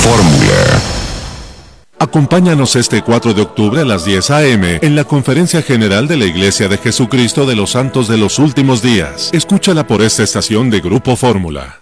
Fórmula. Acompáñanos este 4 de octubre a las 10 a.m. en la Conferencia General de la Iglesia de Jesucristo de los Santos de los Últimos Días. Escúchala por esta estación de Grupo Fórmula.